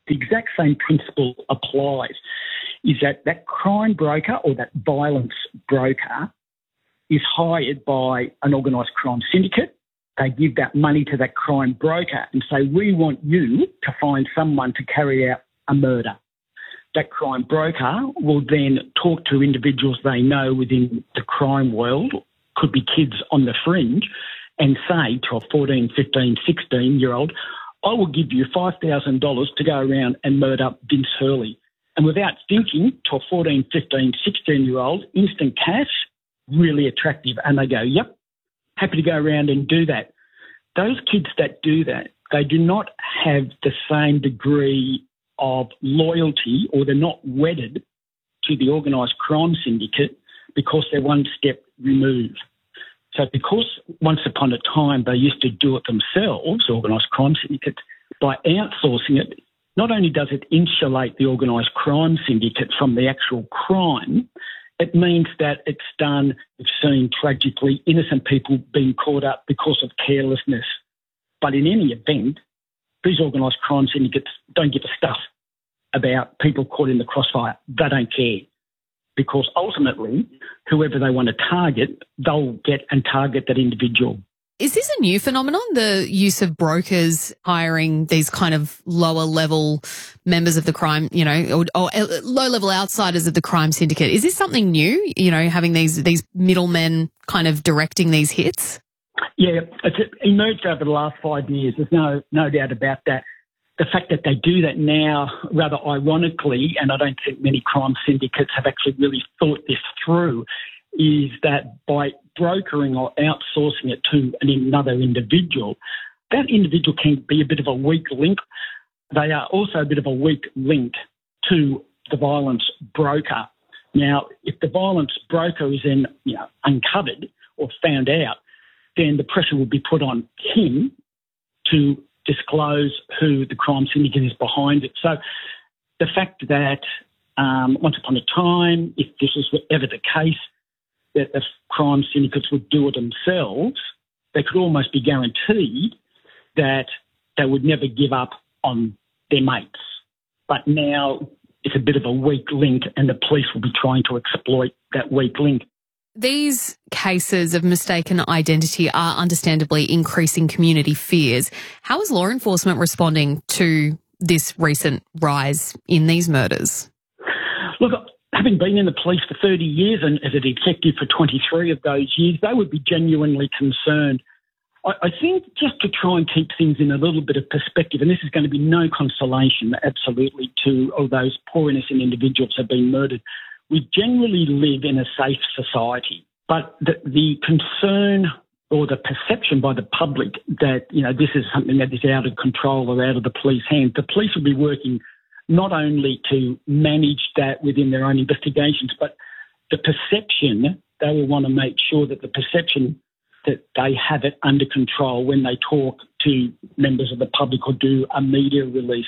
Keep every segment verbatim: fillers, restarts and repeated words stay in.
The exact same principle applies, is that that crime broker or that violence broker is hired by an organised crime syndicate. They give that money to that crime broker and say, we want you to find someone to carry out a murder. That crime broker will then talk to individuals they know within the crime world, could be kids on the fringe, and say to a fourteen, fifteen, sixteen-year-old, I will give you five thousand dollars to go around and murder Vince Hurley. And without thinking, to a fourteen, fifteen, sixteen-year-old, instant cash, really attractive. And they go, yep, happy to go around and do that. Those kids that do that, they do not have the same degree of loyalty, or they're not wedded to the organised crime syndicate because they're one step removed. So because once upon a time they used to do it themselves, organised crime syndicates, by outsourcing it, not only does it insulate the organised crime syndicate from the actual crime, it means that it's done, we've seen tragically, innocent people being caught up because of carelessness. But in any event, these organised crime syndicates don't give a stuff about people caught in the crossfire. They don't care, because ultimately, whoever they want to target, they'll get and target that individual. Is this a new phenomenon, the use of brokers hiring these kind of lower level members of the crime, you know, or, or low level outsiders of the crime syndicate? Is this something new, you know, having these these middlemen kind of directing these hits? Yeah, it's emerged over the last five years. There's no no doubt about that. The fact that they do that now, rather ironically, and I don't think many crime syndicates have actually really thought this through, is that by brokering or outsourcing it to another individual, that individual can be a bit of a weak link. They are also a bit of a weak link to the violence broker. Now, if the violence broker is then, you know, uncovered or found out, then the pressure will be put on him to disclose who the crime syndicate is behind it. So the fact that um, once upon a time, if this was ever the case, that the crime syndicates would do it themselves, they could almost be guaranteed that they would never give up on their mates. But now it's a bit of a weak link, and the police will be trying to exploit that weak link. These cases of mistaken identity are understandably increasing community fears. How is law enforcement responding to this recent rise in these murders? Look, having been in the police for thirty years and as a detective for twenty-three of those years, they would be genuinely concerned. I, I think just to try and keep things in a little bit of perspective, and this is going to be no consolation, absolutely, to all those poor innocent individuals who have been murdered. We generally live in a safe society, but the, the concern or the perception by the public that, you know, this is something that is out of control or out of the police hands, the police will be working not only to manage that within their own investigations, but the perception, they will want to make sure that the perception that they have it under control when they talk to members of the public or do a media release.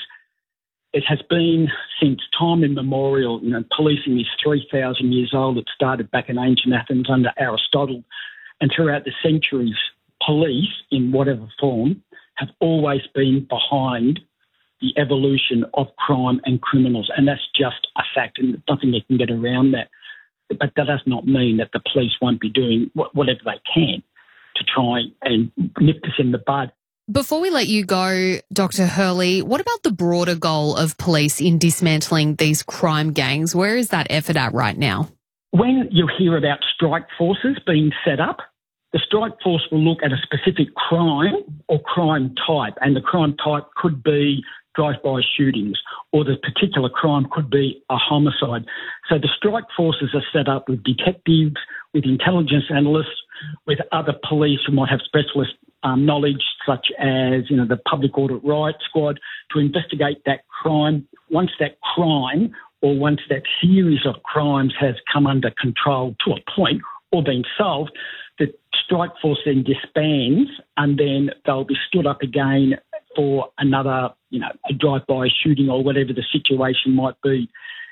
It has been since time immemorial. You know, policing is three thousand years old. It started back in ancient Athens under Aristotle. And throughout the centuries, police, in whatever form, have always been behind the evolution of crime and criminals. And that's just a fact, and nothing they can get around that. But that does not mean that the police won't be doing whatever they can to try and nip this in the bud. Before we let you go, Doctor Hurley, what about the broader goal of police in dismantling these crime gangs? Where is that effort at right now? When you hear about strike forces being set up, the strike force will look at a specific crime or crime type, and the crime type could be drive-by shootings, or the particular crime could be a homicide. So the strike forces are set up with detectives, with intelligence analysts, with other police who might have specialist um, knowledge, such as, you know, the Public Audit Riot Squad, to investigate that crime. Once that crime or once that series of crimes has come under control to a point or been solved, the strike force then disbands, and then they'll be stood up again for another, you know, a drive-by shooting or whatever the situation might be.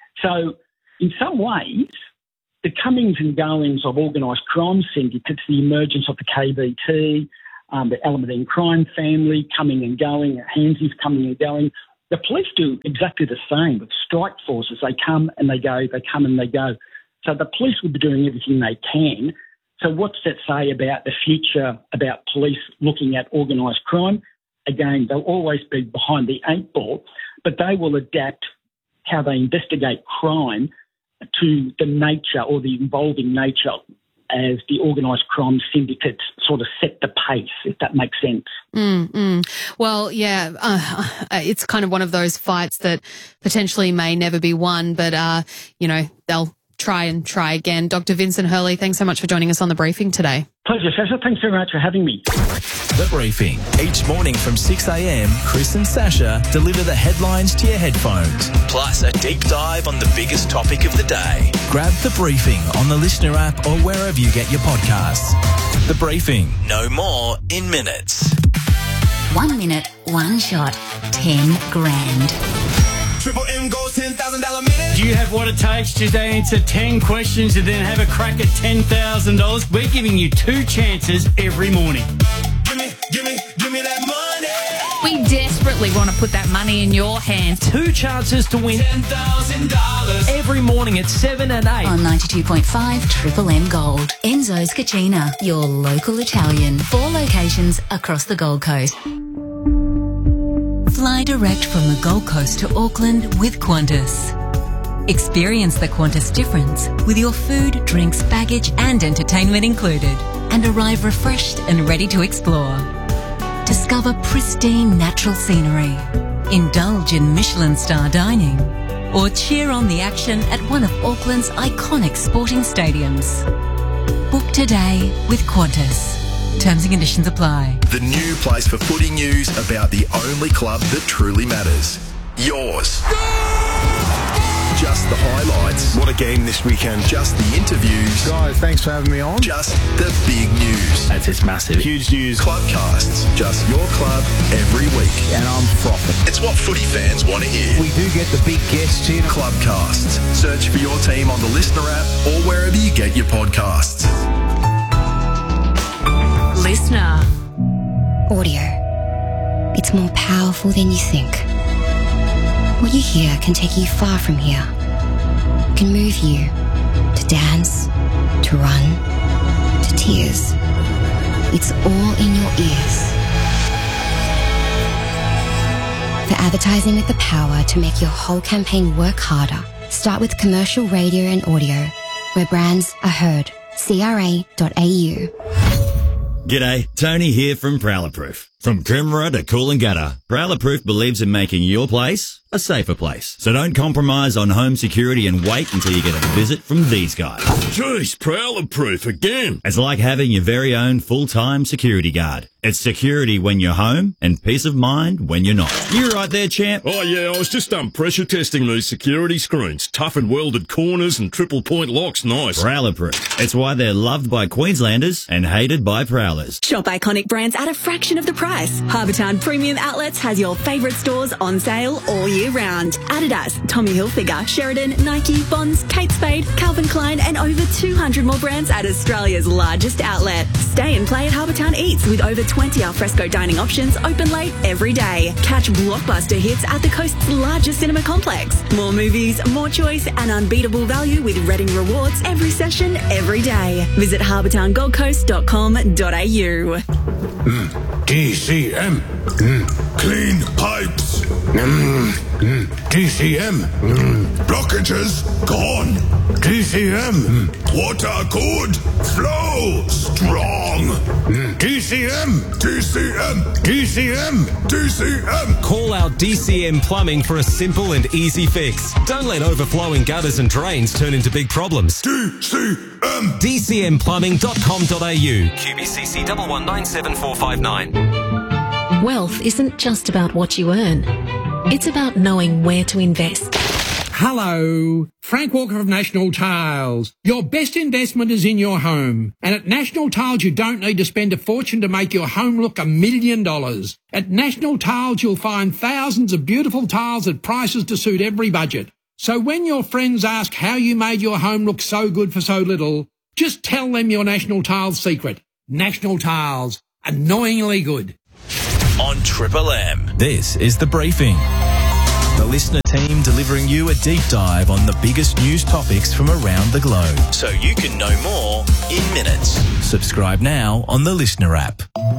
So in some ways, the comings and goings of organised crime syndicates, the emergence of the K B T, um, the Alameddine crime family coming and going, Handsy's coming and going, The police do exactly the same with strike forces. They come and they go, they come and they go. So the police will be doing everything they can. So what's that say about the future, about police looking at organised crime? Again, they'll always be behind the eight ball, but they will adapt how they investigate crime to the nature or the evolving nature as the organised crime syndicates sort of set the pace, if that makes sense. Mm, mm. Well, yeah, uh, it's kind of one of those fights that potentially may never be won, but, uh, you know, they'll try and try again. Doctor Vincent Hurley, thanks so much for joining us on The Briefing today. Pleasure, Sasha. Thanks very much for having me. The Briefing. Each morning from six a.m, Chris and Sasha deliver the headlines to your headphones, plus a deep dive on the biggest topic of the day. Grab The Briefing on the Listener app or wherever you get your podcasts. The Briefing. No more in minutes. One minute, one shot, ten grand. Triple M goes ten thousand dollars minute. Do you have what it takes to answer ten questions and then have a crack at ten thousand dollars? We're giving you two chances every morning. Give me, give me, give me that money. We desperately want to put that money in your hands. Two chances to win ten thousand dollars. every morning at seven and eight. On ninety-two point five Triple M Gold. Enzo's Cucina, your local Italian. Four locations across the Gold Coast. Fly direct from the Gold Coast to Auckland with Qantas. Experience the Qantas difference with your food, drinks, baggage and entertainment included, and arrive refreshed and ready to explore. Discover pristine natural scenery, indulge in Michelin star dining, or cheer on the action at one of Auckland's iconic sporting stadiums. Book today with Qantas. Terms and conditions apply. The new place for footy news about the only club that truly matters. Yours. Just the highlights. What a game this weekend. Just the interviews. Guys, thanks for having me on. Just the big news. That's just massive. Huge news. Clubcasts. Just your club every week. And I'm frothing. It's what footy fans want to hear. We do get the big guests here. Clubcasts. Search for your team on the Listener app or wherever you get your podcasts. Listener. Audio. It's more powerful than you think. What you hear can take you far from here. Can move you to dance, to run, to tears. It's all in your ears. For advertising with the power to make your whole campaign work harder, start with commercial radio and audio, where brands are heard. C R A dot A U. G'day, Tony here from Prowler Proof. From Coomera to Coolangatta, Prowler Proof believes in making your place a safer place. So don't compromise on home security and wait until you get a visit from these guys. Jeez, Prowler Proof again. It's like having your very own full-time security guard. It's security when you're home and peace of mind when you're not. You right there, champ? Oh, yeah, I was just um, pressure testing these security screens. Tough and welded corners and triple point locks. Nice. Prowler Proof. It's why they're loved by Queenslanders and hated by Prowlers. Shop iconic brands at a fraction of the price. Harbour Town Premium Outlets has your favourite stores on sale all year round. Adidas, Tommy Hilfiger, Sheridan, Nike, Bonds, Kate Spade, Calvin Klein and over two hundred more brands at Australia's largest outlet. Stay and play at Harbour Town Eats with over twenty alfresco dining options open late every day. Catch blockbuster hits at the coast's largest cinema complex. More movies, more choice and unbeatable value with Reading Rewards every session, every day. Visit harbour town gold coast dot com dot a u. Mm, D C M. Mm, clean pipes. Mm, mm, D C M. Mm, blockages gone. D C M. Mm, water good. Flow strong. Mm, D C M. D C M. D C M. D C M. Call out D C M Plumbing for a simple and easy fix. Don't let overflowing gutters and drains turn into big problems. D C M. D C M plumbing dot com dot a u. Q B C C one one nine seven four five nine. Wealth isn't just about what you earn. It's about knowing where to invest. Hello, Frank Walker of National Tiles. Your best investment is in your home. And at National Tiles, you don't need to spend a fortune to make your home look a million dollars. At National Tiles, you'll find thousands of beautiful tiles at prices to suit every budget. So when your friends ask how you made your home look so good for so little, just tell them your National Tiles secret. National Tiles. Annoyingly good. On Triple M. This is The Briefing. The listener team delivering you a deep dive on the biggest news topics from around the globe, so you can know more in minutes. Subscribe now on the Listener app.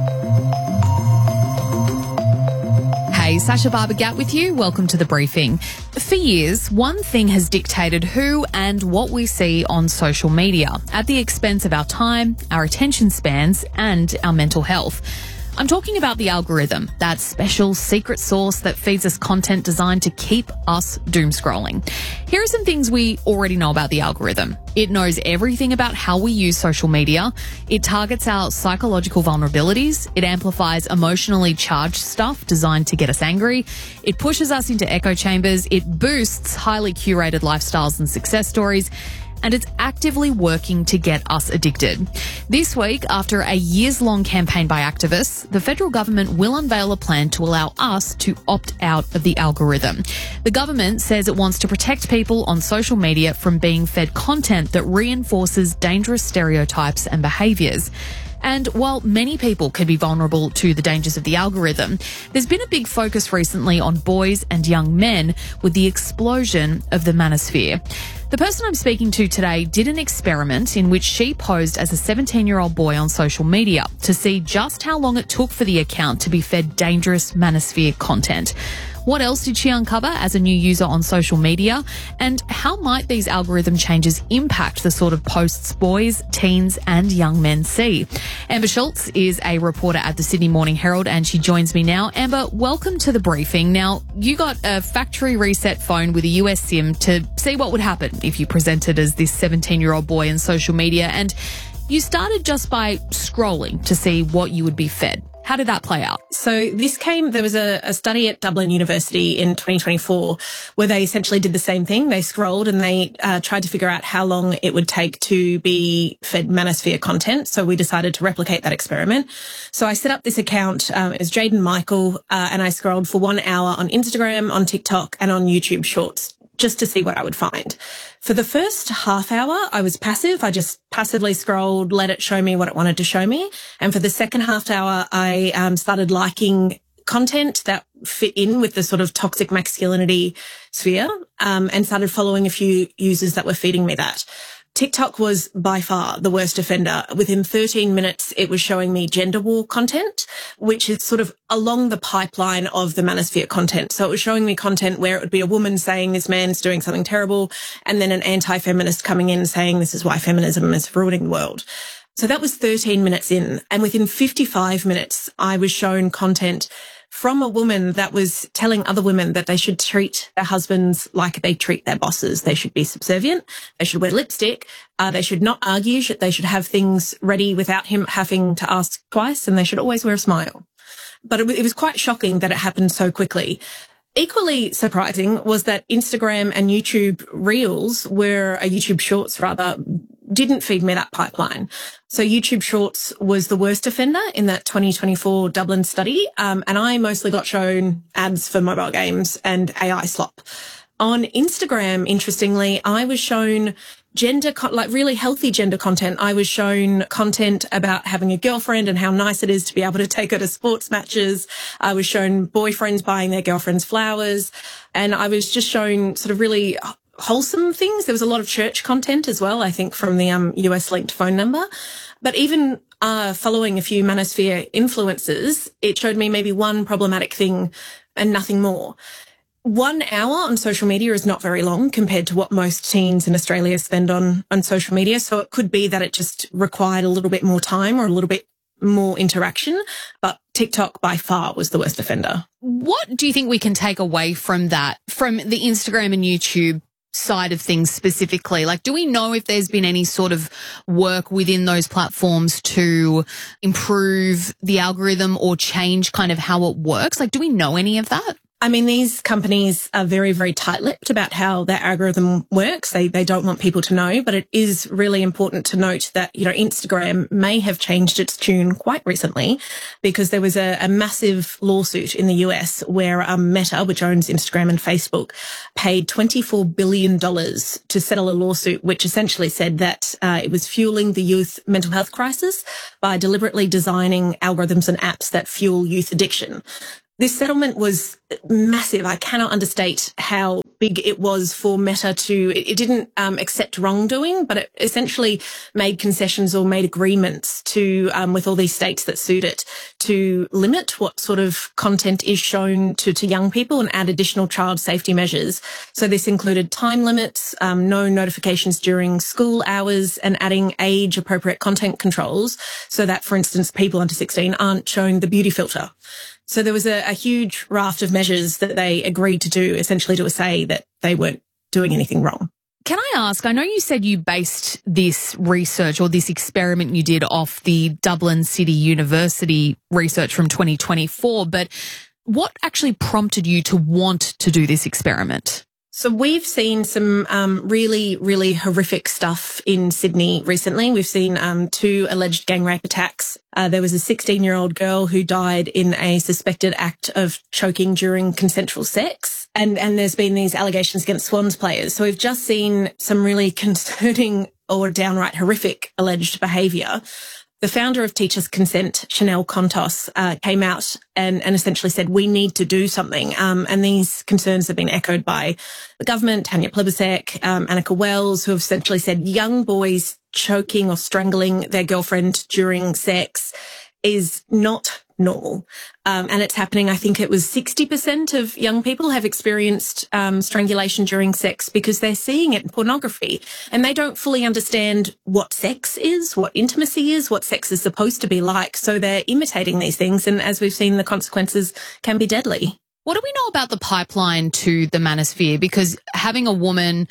Hey, Sasha Barbagat with you. Welcome to The Briefing. For years, one thing has dictated who and what we see on social media at the expense of our time, our attention spans, and our mental health. I'm talking about the algorithm, that special secret sauce that feeds us content designed to keep us doom scrolling. Here are some things we already know about the algorithm. It knows everything about how we use social media. It targets our psychological vulnerabilities. It amplifies emotionally charged stuff designed to get us angry. It pushes us into echo chambers. It boosts highly curated lifestyles and success stories. And it's actively working to get us addicted. This week, after a years-long campaign by activists, the federal government will unveil a plan to allow us to opt out of the algorithm. The government says it wants to protect people on social media from being fed content that reinforces dangerous stereotypes and behaviours. And while many people can be vulnerable to the dangers of the algorithm, there's been a big focus recently on boys and young men with the explosion of the manosphere. The person I'm speaking to today did an experiment in which she posed as a seventeen-year-old boy on social media to see just how long it took for the account to be fed dangerous manosphere content. What else did she uncover as a new user on social media? And how might these algorithm changes impact the sort of posts boys, teens and young men see? Amber Schultz is a reporter at the Sydney Morning Herald and she joins me now. Amber, welcome to The Briefing. Now, you got a factory reset phone with a U S SIM to see what would happen if you presented as this seventeen-year-old boy in social media, and you started just by scrolling to see what you would be fed. How did that play out? So this came, there was a, a study at Dublin University in twenty twenty-four where they essentially did the same thing. They scrolled and they uh, tried to figure out how long it would take to be fed manosphere content. So we decided to replicate that experiment. So I set up this account um, as Jaden Michael uh, and I scrolled for one hour on Instagram, on TikTok and on YouTube Shorts just to see what I would find. For the first half hour, I was passive. I just passively scrolled, let it show me what it wanted to show me. And for the second half hour, I um, started liking content that fit in with the sort of toxic masculinity sphere um, and started following a few users that were feeding me that. TikTok was by far the worst offender. Within thirteen minutes, it was showing me gender war content, which is sort of along the pipeline of the manosphere content. So it was showing me content where it would be a woman saying this man's doing something terrible, and then an anti-feminist coming in saying this is why feminism is ruining the world. So that was thirteen minutes in. And within fifty-five minutes, I was shown content from a woman that was telling other women that they should treat their husbands like they treat their bosses. They should be subservient. They should wear lipstick. Uh, they should not argue. They should have things ready without him having to ask twice. And they should always wear a smile. But it, it was quite shocking that it happened so quickly. Equally surprising was that Instagram and YouTube Reels were, uh, YouTube Shorts rather, didn't feed me that pipeline. So YouTube Shorts was the worst offender in that twenty twenty-four Dublin study. Um, and I mostly got shown ads for mobile games and A I slop. On Instagram, interestingly, I was shown gender, co- like really healthy gender content. I was shown content about having a girlfriend and how nice it is to be able to take her to sports matches. I was shown boyfriends buying their girlfriends flowers. And I was just shown sort of really wholesome things. There was a lot of church content as well, I think, from the um, U S linked phone number. But even uh, following a few manosphere influencers, it showed me maybe one problematic thing and nothing more. One hour on social media is not very long compared to what most teens in Australia spend on, on social media. So it could be that it just required a little bit more time or a little bit more interaction. But TikTok by far was the worst offender. What do you think we can take away from that, from the Instagram and YouTube side of things specifically? Like, do we know if there's been any sort of work within those platforms to improve the algorithm or change kind of how it works? Like, do we know any of that? I mean, these companies are very, very tight-lipped about how their algorithm works. They they don't want people to know, but it is really important to note that, you know, Instagram may have changed its tune quite recently because there was a, a massive lawsuit in the U S where um, Meta, which owns Instagram and Facebook, paid twenty-four billion dollars to settle a lawsuit which essentially said that uh, it was fueling the youth mental health crisis by deliberately designing algorithms and apps that fuel youth addiction. This settlement was massive. I cannot understate how big it was for Meta to, it, it didn't um, accept wrongdoing, but it essentially made concessions or made agreements to, um, with all these states that sued it, to limit what sort of content is shown to, to young people and add additional child safety measures. So this included time limits, um, no notifications during school hours, and adding age appropriate content controls so that, for instance, people under sixteen aren't shown the beauty filter. So there was a, a huge raft of measures that they agreed to do, essentially to say that they weren't doing anything wrong. Can I ask, I know you said you based this research or this experiment you did off the Dublin City University research from twenty twenty-four, but what actually prompted you to want to do this experiment? So we've seen some um, really, really horrific stuff in Sydney recently. We've seen um, two alleged gang rape attacks. Uh, there was a sixteen-year-old girl who died in a suspected act of choking during consensual sex. And, and there's been these allegations against Swans players. So we've just seen some really concerning or downright horrific alleged behaviour. The founder of Teachers Consent, Chanel Contos, uh, came out and, and essentially said, we need to do something. Um, and these concerns have been echoed by the government, Tanya Plibersek, um, Annika Wells, who have essentially said young boys choking or strangling their girlfriend during sex is not normal. Um, and it's happening. I think it was sixty percent of young people have experienced um, strangulation during sex because they're seeing it in pornography and they don't fully understand what sex is, what intimacy is, what sex is supposed to be like. So they're imitating these things. And as we've seen, the consequences can be deadly. What do we know about the pipeline to the manosphere? Because having a woman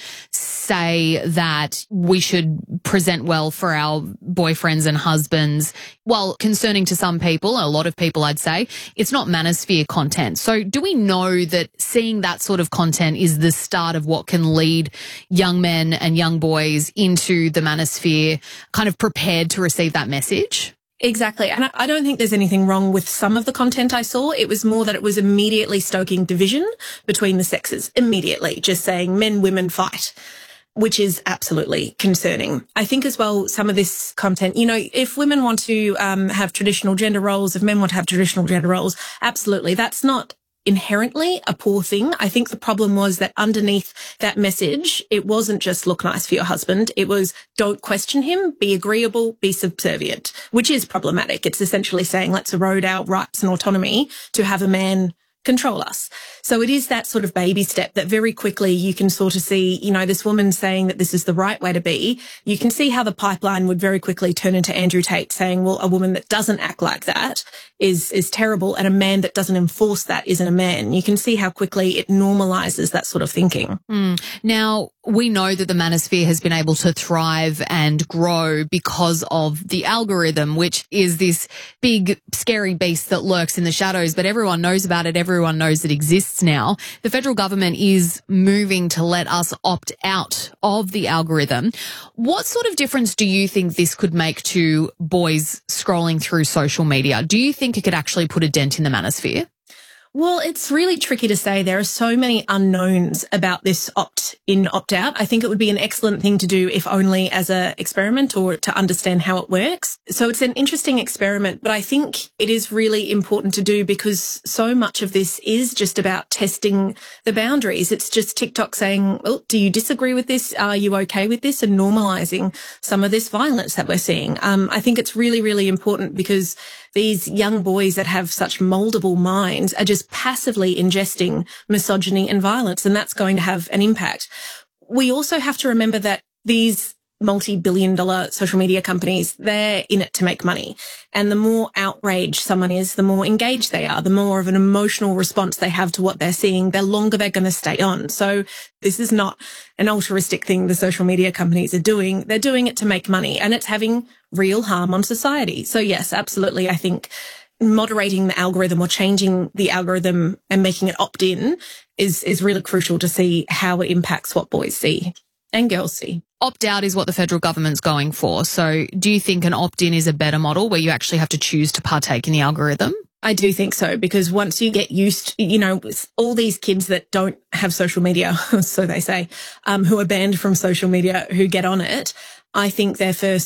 say that we should present well for our boyfriends and husbands, while concerning to some people, a lot of people I'd say, it's not manosphere content. So do we know that seeing that sort of content is the start of what can lead young men and young boys into the manosphere, kind of prepared to receive that message? Exactly. And I don't think there's anything wrong with some of the content I saw. It was more that it was immediately stoking division between the sexes. Immediately. Just saying men, women fight, which is absolutely concerning. I think as well, some of this content, you know, if women want to um, have traditional gender roles, if men want to have traditional gender roles, absolutely. That's not inherently a poor thing. I think the problem was that underneath that message, it wasn't just look nice for your husband. It was don't question him, be agreeable, be subservient, which is problematic. It's essentially saying let's erode our rights and autonomy to have a man control us. So it is that sort of baby step that very quickly you can sort of see, you know, this woman saying that this is the right way to be. You can see how the pipeline would very quickly turn into Andrew Tate saying, well, a woman that doesn't act like that is, is terrible, and a man that doesn't enforce that isn't a man. You can see how quickly it normalizes that sort of thinking. Mm. Now, we know that the manosphere has been able to thrive and grow because of the algorithm, which is this big, scary beast that lurks in the shadows, but everyone knows about it. Everyone knows it exists now. The federal government is moving to let us opt out of the algorithm. What sort of difference do you think this could make to boys scrolling through social media? Do you think it could actually put a dent in the manosphere? Well, it's really tricky to say. There are so many unknowns about this opt-in, opt-out. I think it would be an excellent thing to do if only as an experiment or to understand how it works. So it's an interesting experiment, but I think it is really important to do because so much of this is just about testing the boundaries. It's just TikTok saying, well, do you disagree with this? Are you okay with this? And normalizing some of this violence that we're seeing. Um, I think it's really, really important because these young boys that have such moldable minds are just passively ingesting misogyny and violence, and that's going to have an impact. We also have to remember that these multi-billion dollar social media companies, they're in it to make money. And the more outraged someone is, the more engaged they are, the more of an emotional response they have to what they're seeing, the longer they're going to stay on. So this is not an altruistic thing the social media companies are doing. They're doing it to make money, and it's having real harm on society. So yes, absolutely. I think moderating the algorithm or changing the algorithm and making it opt-in is, is really crucial to see how it impacts what boys see and girls see. Opt-out is what the federal government's going for. So do you think an opt-in is a better model where you actually have to choose to partake in the algorithm? I do think so, because once you get used, you know, all these kids that don't have social media, so they say, um, who are banned from social media, who get on it, I think their first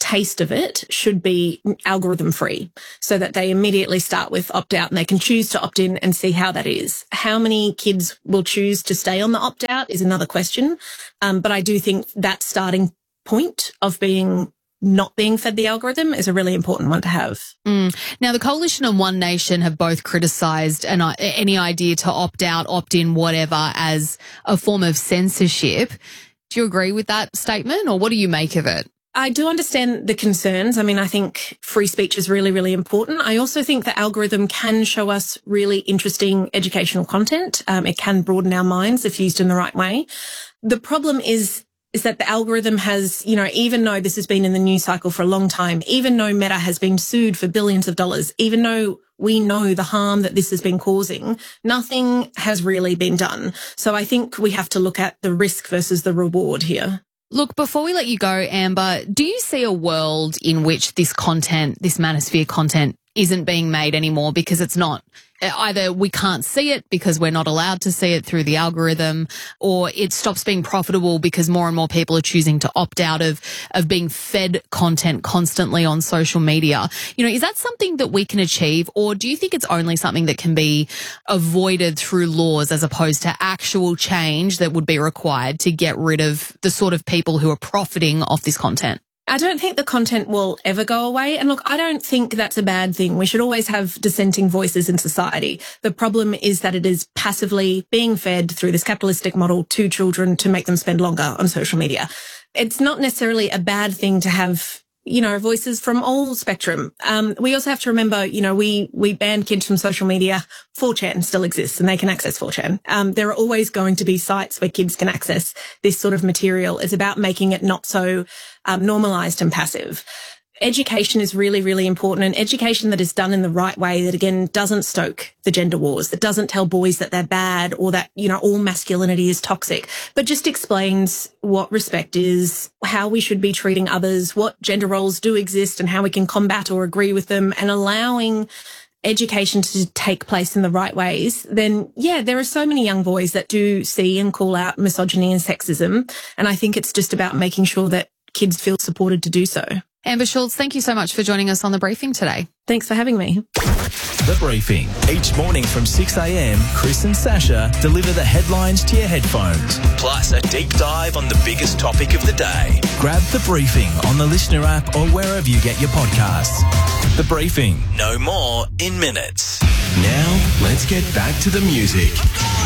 taste of it should be algorithm free so that they immediately start with opt out and they can choose to opt in and see how that is. How many kids will choose to stay on the opt out is another question. Um, but I do think that starting point of being not being fed the algorithm is a really important one to have. Mm. Now, the Coalition and One Nation have both criticised an, uh, any idea to opt out, opt in, whatever, as a form of censorship. Do you agree with that statement, or what do you make of it? I do understand the concerns. I mean, I think free speech is really, really important. I also think the algorithm can show us really interesting educational content. Um, it can broaden our minds if used in the right way. The problem is is that the algorithm has, you know, even though this has been in the news cycle for a long time, even though Meta has been sued for billions of dollars, even though we know the harm that this has been causing, nothing has really been done. So I think we have to look at the risk versus the reward here. Look, before we let you go, Amber, do you see a world in which this content, this Manosphere content, isn't being made anymore because it's not? Either we can't see it because we're not allowed to see it through the algorithm, or it stops being profitable because more and more people are choosing to opt out of, of being fed content constantly on social media. You know, is that something that we can achieve, or do you think it's only something that can be avoided through laws as opposed to actual change that would be required to get rid of the sort of people who are profiting off this content? I don't think the content will ever go away. And look, I don't think that's a bad thing. We should always have dissenting voices in society. The problem is that it is passively being fed through this capitalistic model to children to make them spend longer on social media. It's not necessarily a bad thing to have, you know, voices from all spectrum. Um, we also have to remember, you know, we, we banned kids from social media. four chan still exists and they can access four chan. Um, there are always going to be sites where kids can access this sort of material. It's about making it not so um, normalized and passive. Education is really, really important, and education that is done in the right way that, again, doesn't stoke the gender wars, that doesn't tell boys that they're bad or that, you know, all masculinity is toxic, but just explains what respect is, how we should be treating others, what gender roles do exist and how we can combat or agree with them, and allowing education to take place in the right ways, then, yeah, there are so many young boys that do see and call out misogyny and sexism, and I think it's just about making sure that kids feel supported to do so. Amber Schultz, thank you so much for joining us on The Briefing today. Thanks for having me. The Briefing. Each morning from six a.m, Chris and Sasha deliver the headlines to your headphones. Plus a deep dive on the biggest topic of the day. Grab The Briefing on the Listener app or wherever you get your podcasts. The Briefing. No more in minutes. Now, let's get back to the music.